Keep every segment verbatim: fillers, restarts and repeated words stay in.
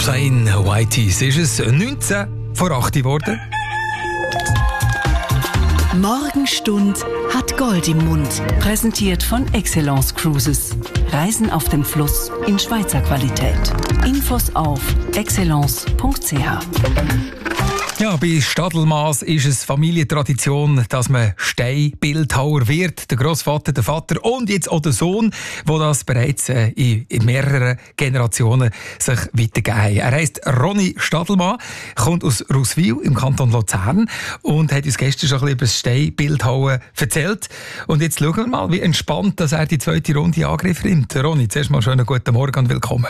Plain Whiteys ist es neunzehn vor acht geworden. Morgenstund hat Gold im Mund. Präsentiert von Excellence Cruises. Reisen auf dem Fluss in Schweizer Qualität. Infos auf excellence punkt c h. Ja, bei Stadelmaß ist es Familientradition, dass man Steinbildhauer wird. Der Grossvater, der Vater und jetzt auch der Sohn, der das bereits äh, in, in mehreren Generationen sich weitergegeben haben. Er heisst Ronny Stadelmann, kommt aus Ruswil im Kanton Luzern und hat uns gestern schon ein bisschen über das Steinbildhauen erzählt. Und jetzt schauen wir mal, wie entspannt dass er die zweite Runde in Angriff nimmt. Ronny, zuerst mal schönen guten Morgen und willkommen.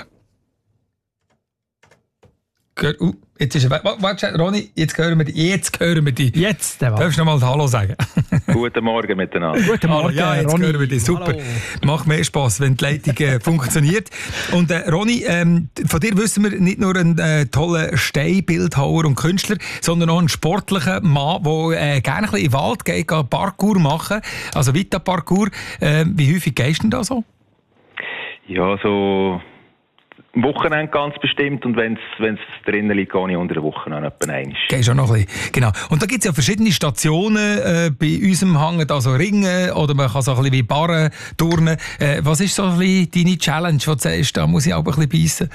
Uh, jetzt ist er weg. Warte, Ronny, jetzt hören wir dich. Jetzt hören wir dich. Jetzt, der Darfst du noch mal Hallo sagen? Guten Morgen miteinander. Guten Morgen, Hallo, ja, jetzt Ronny. hören wir dich. Super. Hallo. Macht mehr Spass, wenn die Leitung äh, funktioniert. Und äh, Ronny, ähm, von dir wissen wir nicht nur einen äh, tollen Steinbildhauer und Künstler, sondern auch einen sportlichen Mann, der äh, gerne ein bisschen in den Wald geht, geht Parkour machen. Also Vita-Parkour. Äh, wie häufig gehst du denn da so? Ja, so am Wochenende ganz bestimmt und wenn es drinnen liegt, gehe ich unter der Woche noch etwa einmal. Gehst auch noch ein bisschen. Genau. Und da gibt es ja verschiedene Stationen äh, bei unserem Hang, also Ringen oder man kann so ein bisschen wie Barren turnen. Äh, was ist so ein bisschen deine Challenge, wo du sagst, da muss ich auch ein bisschen beißen?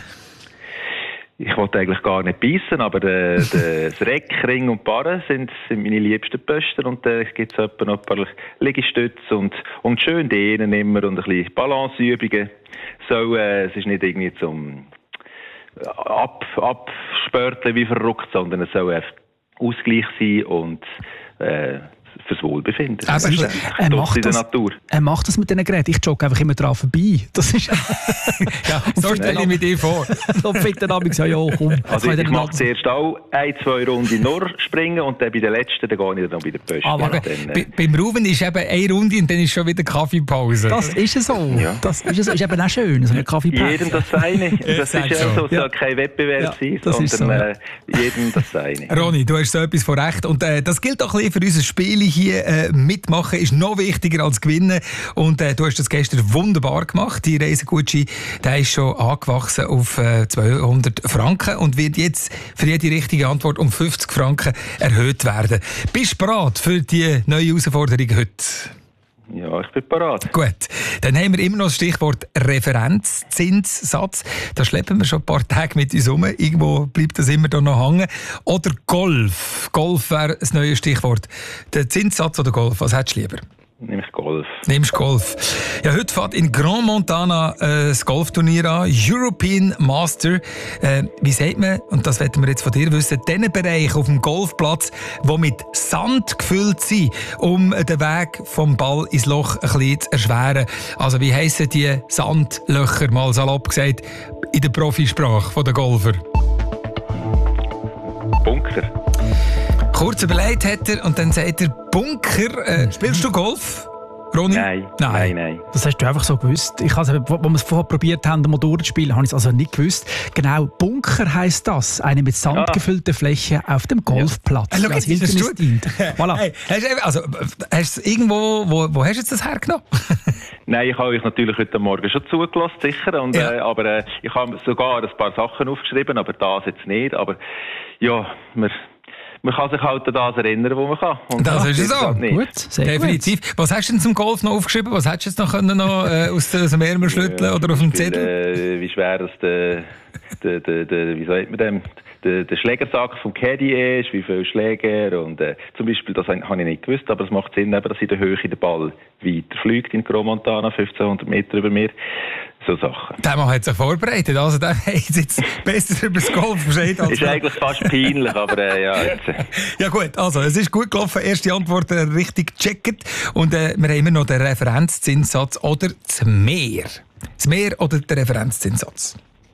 Ich wollte eigentlich gar nicht beißen, aber der, der, das Reck, Ring und Barren sind, sind meine liebsten Posten und da gibt es etwa noch ein paar Liegestütze und, und schön dehnen immer und ein bisschen Balanceübungen. So, äh, es ist nicht irgendwie zum ab, abspörteln wie verrückt, sondern es soll einfach Ausgleich sein und äh, fürs Wohlbefinden. Also, das ist, er, macht in der das, Natur. er macht das mit diesen Geräten. Ich jogge einfach immer dran vorbei. Das ist ja, so stelle ich mir dir vor. So finden Abend ja, ja, komm. Also ich, ich mache zuerst auch ein, zwei Runden nur springen und dann bei der letzten, dann gehe ich dann bei der Post. Aber ja, dann, äh, beim Ruben ist eben eine Runde und dann ist schon wieder Kaffeepause. Das ist es so. Ja. Das ist, so. Ist eben auch schön, so eine Kaffeepause. Jedem das seine. Das ist ja so, es ja. soll kein Wettbewerb ja, sein, das sondern ist so, äh, jedem das seine. Ronny, du hast so etwas von Recht und äh, das gilt auch ein bisschen für unser Spiel hier. Äh, mitmachen ist noch wichtiger als gewinnen und äh, du hast das gestern wunderbar gemacht. Die Reisegutschein, der ist schon angewachsen auf äh, zweihundert Franken und wird jetzt für jede richtige Antwort um fünfzig Franken erhöht werden. Bist du bereit für die neue Herausforderung heute? Ja, ich bin bereit. Gut, dann haben wir immer noch das Stichwort Referenzzinssatz. Da schleppen wir schon ein paar Tage mit uns rum. Irgendwo bleibt das immer da noch hängen. Oder Golf. Golf wäre das neue Stichwort. Der Zinssatz oder Golf, was hättest du lieber? Nimm ich Golf. Nimmst Golf. Ja, heute fährt in Grand Montana äh, das Golfturnier an. European Master. Äh, wie sagt man, und das wollen wir jetzt von dir wissen, diesen Bereich auf dem Golfplatz, der mit Sand gefüllt sind, um den Weg vom Ball ins Loch ein bisschen zu erschweren. Also wie heissen die Sandlöcher, mal salopp gesagt, in der Profisprache der Golfer? Bunker. Kurz überlegt hat er und dann sagt er Bunker. Äh, spielst du Golf, Ronny? Nein, nein, nein, nein. Das hast du einfach so gewusst. Ich also, wo wir es vorher probiert haben, den Motor zu spielen, habe ich es also nicht gewusst. Genau, Bunker heisst das. Eine mit Sand ah. gefüllte Fläche auf dem Golfplatz. Ja. Äh, schau, als jetzt, Wildnis dient. Voilà. Hey, hast du, also, hast du irgendwo, wo, wo hast du jetzt das hergenommen? Nein, ich habe euch natürlich heute Morgen schon zugelassen, sicher. Und, ja. äh, aber äh, ich habe sogar ein paar Sachen aufgeschrieben, aber das jetzt nicht. Aber ja, wir... Man kann sich halt an das erinnern, wo man kann. Und das ist es so. Gut, sehr definitiv. Gut. Was hast du denn zum Golf noch aufgeschrieben? Was hättest du jetzt noch, können, noch äh, aus dem Ärmel schütteln ja, oder auf dem Beispiel, Zettel? Äh, wie schwer das der, der, der, der, wie sagt man dem, der, der Schlägersack vom Caddy ist, wie viele Schläger und äh, zum Beispiel, das habe ich nicht gewusst, aber es macht Sinn, dass in der Höhe der Ball weiter fliegt in Grand Montana, fünfzehnhundert Meter über mir. So Sachen. Der Mann hat sich vorbereitet, also der hat jetzt besser über das Golf Bescheid als ist eigentlich fast peinlich, aber äh, ja. Jetzt, äh. Ja gut, also es ist gut gelaufen, erste Antwort äh, richtig gecheckt und äh, wir haben immer noch den Referenzzinssatz oder das Mehr. Das Mehr oder der Referenzzinssatz?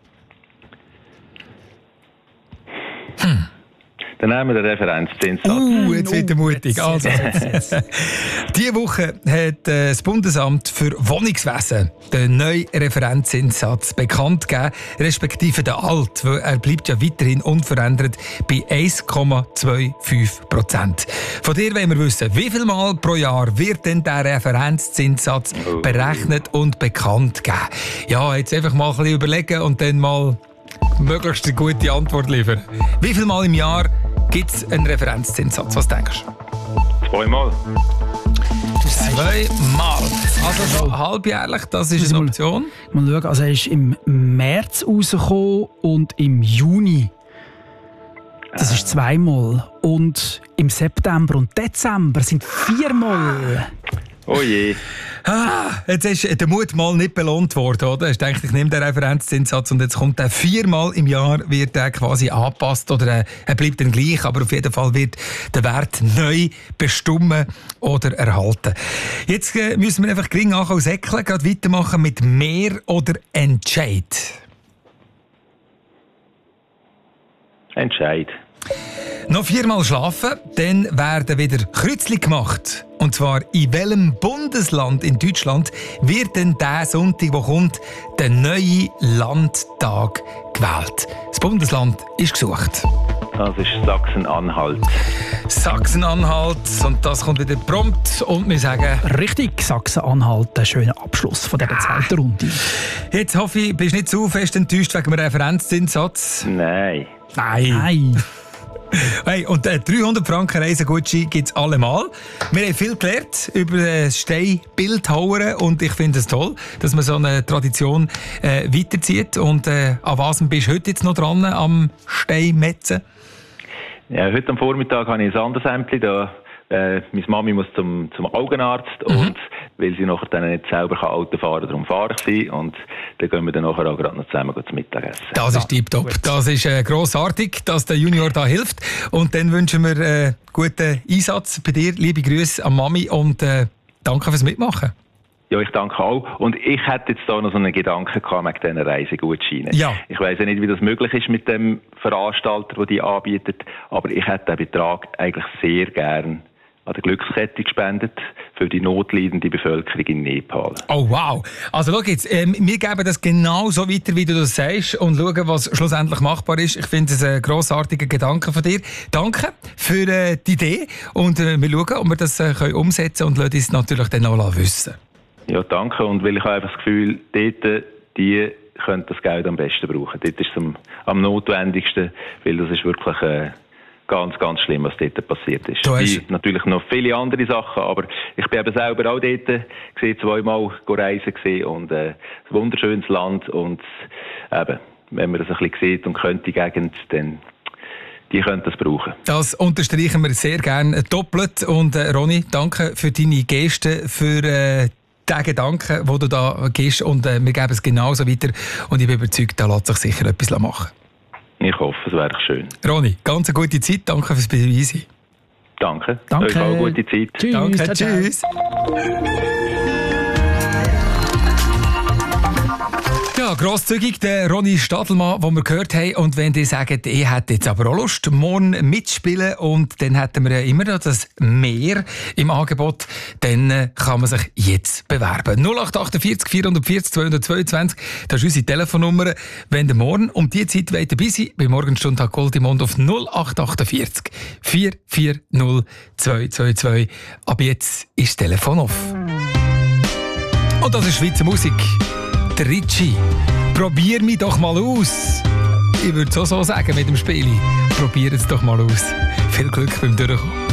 Hm. Dann nehmen wir den Referenzzinssatz. Uh, jetzt wird er mutig. Also, diese Woche hat äh, das Bundesamt für Wohnungswesen den neuen Referenzzinssatz bekannt gegeben, respektive den alt, weil er bleibt ja weiterhin unverändert bei eins Komma fünfundzwanzig Prozent. Von dir wollen wir wissen, wie viel Mal pro Jahr wird denn der Referenzzinssatz berechnet und bekannt gegeben? Ja, jetzt einfach mal ein bisschen überlegen und dann mal möglichst eine gute Antwort liefern. Wie viel Mal im Jahr gibt es einen Referenzzinssatz? Was denkst du? Zweimal. Zweimal. Also schon halbjährlich, das ist eine Option. Mal schauen, also er ist im März rausgekommen und im Juni. Das ist zweimal. Und im September und Dezember sind viermal. Oh je. Ah, jetzt ist der Mut mal nicht belohnt worden, oder? Ich denke, ich nehme den Referenzzinssatz und jetzt kommt der viermal im Jahr, wird der quasi angepasst oder er bleibt dann gleich, aber auf jeden Fall wird der Wert neu bestimmen oder erhalten. Jetzt äh, müssen wir einfach gering ankommen, säckeln, gerade weitermachen mit mehr oder Entscheid. Entscheid. Noch viermal schlafen, dann werden wieder Kreuzli gemacht. Und zwar in welchem Bundesland in Deutschland wird denn der Sonntag, der kommt, der neue Landtag gewählt? Das Bundesland ist gesucht. Das ist Sachsen-Anhalt. Sachsen-Anhalt. Und das kommt wieder prompt. Und wir sagen... Richtig, Sachsen-Anhalt. Ein schöner Abschluss von dieser zweiten Runde. Jetzt hoffe ich, bist du nicht zu fest enttäuscht wegen dem Referenzzinssatz? Nein. Nein. Nein. Hey, und äh, dreihundert Franken Reisegutschein gibt es allemal. Wir haben viel gelernt über äh, Steinbildhauern und ich finde es toll, dass man so eine Tradition äh, weiterzieht. Und äh, an was bist du heute jetzt noch dran am Steinmetzen? Ja, heute am Vormittag habe ich ein anderes Ämtchen da. Äh, meine Mami muss zum, zum Augenarzt mhm. und weil sie nachher dann nicht selber Auto fahren kann, darum fahre ich sie und dann gehen wir dann nachher auch gerade noch zusammen zum Mittagessen. Das ist tipptopp. Das ist äh, grossartig, dass der Junior da hilft und dann wünschen wir äh, guten Einsatz bei dir. Liebe Grüße an Mami und äh, danke fürs Mitmachen. Ja, ich danke auch. Und ich hätte jetzt da noch so einen Gedanken gehabt wegen diesen Reisegutscheinen. Ja. Ich weiss ja nicht, wie das möglich ist mit dem Veranstalter, der die anbietet, aber ich hätte den Betrag eigentlich sehr gern an der Glückskette gespendet für die notleidende Bevölkerung in Nepal. Oh wow! Also schau jetzt, ähm, wir geben das genau so weiter, wie du das sagst und schauen, was schlussendlich machbar ist. Ich finde es ein grossartiger Gedanke von dir. Danke für äh, die Idee und äh, wir schauen, ob wir das äh, können umsetzen und lassen uns natürlich dann auch wissen. Ja, danke. Und weil ich habe einfach das Gefühl, dort, die können das Geld am besten brauchen. Dort ist es am, am notwendigsten, weil das ist wirklich äh, ganz, ganz schlimm, was dort passiert ist. Wie natürlich noch viele andere Sachen, aber ich bin eben selber auch dort gesehen, zweimal reisen gesehen und äh, ein wunderschönes Land und eben, wenn man das ein bisschen sieht und kennt die Gegend, dann die können das brauchen. Das unterstreichen wir sehr gerne doppelt und äh, Ronny, danke für deine Geste, für äh, den Gedanken, den du da gibst und äh, wir geben es genauso weiter und ich bin überzeugt, da lässt sich sicher etwas machen. Ich hoffe, es wäre schön. Ronny, ganz eine gute Zeit. Danke fürs Dabeisein. Danke. Danke. Euch auch eine gute Zeit. Tschüss. Danke. Tschüss. Ja, grosszügig der Ronny Stadelmann, den wir gehört haben. Und wenn die sagen, ich hätte jetzt aber auch Lust, morgen mitspielen und dann hätten wir ja immer noch das Mehr im Angebot, dann äh, kann man sich jetzt bewerben. null acht achtundvierzig vierhundertvierzig zweihundertzweiundzwanzig, das ist unsere Telefonnummer. Wenn ihr morgen um diese Zeit wollt dabei seid, bei Morgenstund hat Gold im Mund auf null acht achtundvierzig vier vier null zwei zwei zwei. Ab jetzt ist das Telefon off. Und das ist Schweizer Musik. Der Ritchie. Probier mich doch mal aus. Ich würde es auch so sagen mit dem Spiel. Probier es doch mal aus. Viel Glück beim Durchkommen.